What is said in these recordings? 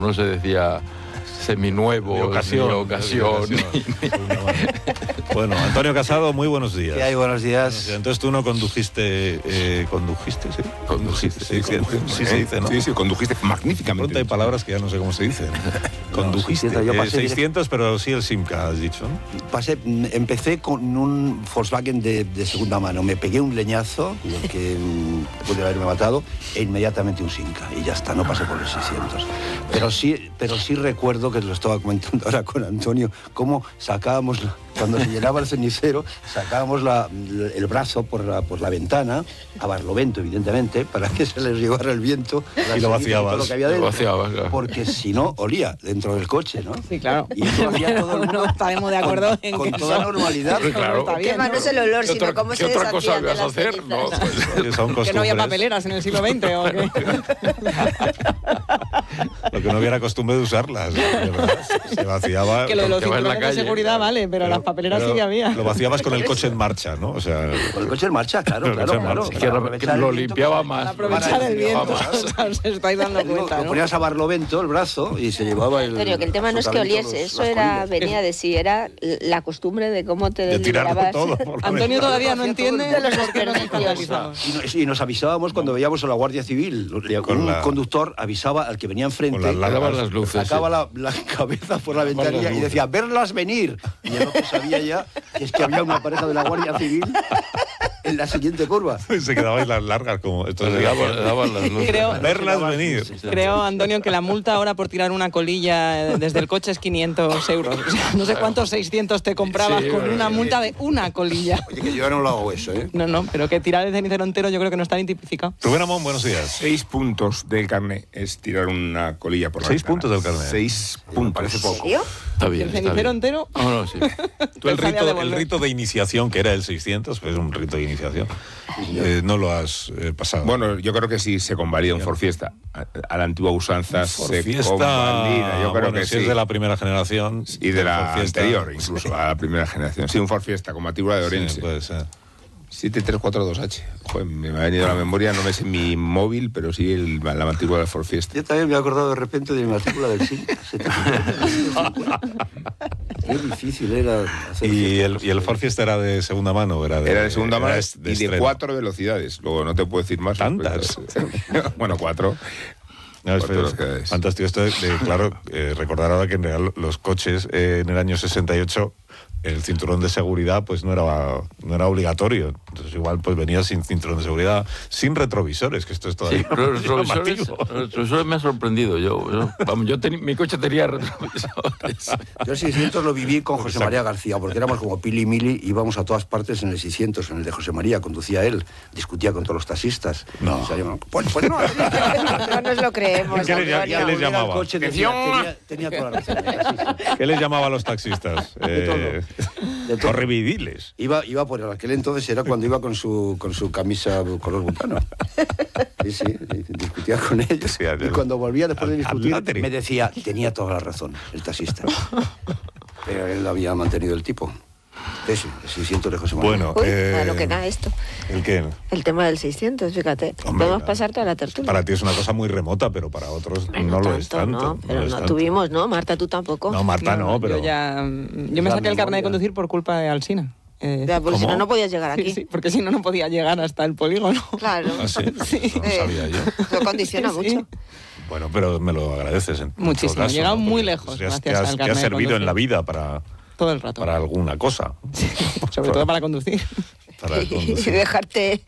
No se decía seminuevo, de ocasión. Bueno, Antonio Casado, muy buenos días. ¿Qué hay? Buenos días. Entonces tú no condujiste, ¿sí? Condujiste, sí, se dice, ¿no? Sí, condujiste magníficamente. Pronto hay palabras que ya no sé cómo se dicen. Condujiste. Yo pasé 600, pero sí el Simca, has dicho, ¿no? Empecé con un Volkswagen de segunda mano. Me pegué un leñazo, que pude haberme matado, e inmediatamente un Simca. Y ya está, no pasé por los 600. Pero sí recuerdo, que lo estaba comentando ahora con Antonio, cómo sacábamos, cuando se llenaba el cenicero, sacábamos el brazo por la ventana, a barlovento, evidentemente, para que se les llevara el viento. Y lo vaciabas. Lo que había dentro, claro. porque si no, olía dentro del coche, ¿no? Sí, claro. Y eso hacía todo el mundo. No estaremos de acuerdo en con que toda eso normalidad. Claro. está bien, no es el olor, sino cómo se ¿Qué otra cosa deshacían de ibas a las hacer? cenizas. No, Son que no había costumbres. papeleras en el siglo XX o qué. Lo que no hubiera costumbre de usarlas, de verdad. Se vaciaba. Que lo de los que va en la cinturones de calle, seguridad vale, pero las papeleras sí que había. Lo vaciabas con el coche en marcha, ¿no? O sea, Con el coche en marcha, claro. Con el coche en marcha. Es que lo limpiaba más. Aprovechar el viento, Claro. os estáis dando cuenta, Lo ¿no? ponías a barlovento el brazo y se llevaba el... Antonio, que el tema no es que oliese, eso venía de sí, era la costumbre de cómo te de tirarlo liberabas. todo por la Antonio ventana. todavía no entiende De los por qué nos desperdicios. escandalizamos. Y nos avisábamos cuando veíamos a la Guardia Civil. Un conductor avisaba al que venía enfrente, Con las luces, sacaba la cabeza por la ventanilla y decía, verlas venir. Y el otro sabía ya que es que había una pareja de la Guardia Civil en la siguiente curva. Se quedabais las largas como... Esto Le daban las luces. verlas venir. Creo, Antonio, que la multa ahora por tirar una colilla desde el coche es 500 euros. O sea, no sé cuántos 600 te comprabas con una multa de una colilla. Oye, que yo no lo hago eso, ¿eh? No, pero que tirar el cenicero entero yo creo que no está ni tipificado. Rubén Amón, buenos días. 6 puntos del carné es tirar una colilla por la 6 ventana. puntos del carné. 6 puntos. Parece ¿En poco. serio? Está bien. ¿El cenicero entero? No, sí. Tú el Te sabía rito, rito de iniciación, que era el 600, pues es un rito de iniciación, no lo has pasado. Bueno, yo creo que sí se convalida un Forfiesta. A la antigua usanza se Fiesta, convalida. Yo creo que si sí. es de la primera generación. Y de la Forfiesta. anterior, incluso, a la primera generación. Sí, un Forfiesta con matrícula de Orense. Sí, puede ser. 7342H. Joder, me ha venido a la memoria, no me sé mi móvil, pero sí la matrícula del Forfiesta. Yo también me he acordado de repente de mi matrícula del SIN. Qué difícil era hacer ¿Y fiestas. el Ford Fiesta era de segunda mano? Era Era de segunda mano de y de estreno. 4 velocidades. Luego no te puedo decir más. ¿Tantas? Bueno, 4. No, es Cuatro velocidades. fantástico esto claro, recordar ahora que en realidad los coches en el año 68 el cinturón de seguridad pues no era obligatorio. Entonces igual pues venía sin cinturón de seguridad, sin retrovisores, que esto es todavía Sí, pero los llamativo. retrovisores me ha sorprendido. Mi coche tenía retrovisores. Yo el 600 lo viví con José María García, porque éramos como Pili y Mili, íbamos a todas partes en el 600, en el de José María, conducía él, discutía con todos los taxistas. No. O sea, pues no. No nos lo creemos. ¿Qué les Antonio. les llamaba? El coche tenía toda la razón. ¿Qué les llamaba a los taxistas? De todo. Horribidiles. Iba por aquel entonces, era cuando iba con su camisa color butano. Sí, discutía con ellos. Sí, Y cuando volvía después de discutir, Latri. me decía, tenía toda la razón, el taxista. Pero él había mantenido el tipo. Ese, el 600 de José María. Bueno, Uy, a lo que da esto. ¿el qué? El tema del 600, fíjate. Hombre, Podemos pasar toda la tertulia. Para ti es una cosa muy remota, pero para otros no lo es tanto. No, pero lo es no tanto. tuvimos, ¿no? Marta, tú tampoco. No, Marta no, pero... Yo me saqué el carnet de conducir por culpa de Alsina. Ya, porque si ¿Cómo? no podías llegar aquí. Sí, porque si no podía llegar hasta el polígono. Claro. ¿Ah, sí? Sí. No sabía yo. Lo condiciona Sí. mucho. Bueno, pero me lo agradeces en Muchísimo, todo caso, he llegado ¿no? muy Porque lejos que has gracias al que carnet has de servido en conducir. la vida para Todo el rato. alguna cosa. Sobre todo para conducir. Para Y conducir. dejarte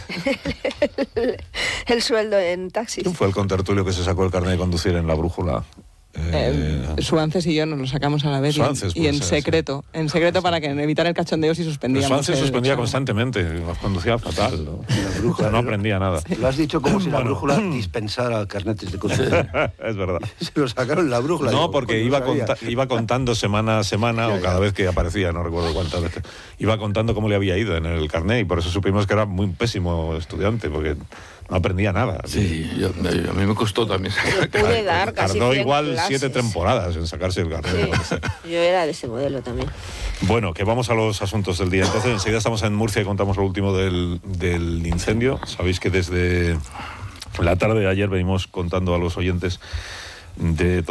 el sueldo en taxis. ¿Quién fue el contertulio que se sacó el carnet de conducir en la brújula? Suances y yo nos lo sacamos a la vez Suances, y puede en ser, secreto, para que evitar el cachondeo si suspendíamos. Suances el suspendía examen. constantemente, nos conducía fatal. ¿no? La brújula, No aprendía nada. Lo has dicho como si la brújula dispensara carnetes de conducir. Es verdad. Se lo sacaron la brújula. No, Digo, porque coño, iba, no sabía. iba contando semana a semana, o cada vez que aparecía, no recuerdo cuántas veces, iba contando cómo le había ido en el carnet, y por eso supimos que era muy pésimo estudiante, porque no aprendía nada. Sí, a mí me costó también. Yo pude dar casi Tardó 100 igual clases. 7 temporadas en sacarse el carnet. Sí, yo era de ese modelo también. Bueno, que vamos a los asuntos del día. Entonces, enseguida estamos en Murcia y contamos lo último del incendio. Sabéis que desde la tarde de ayer venimos contando a los oyentes de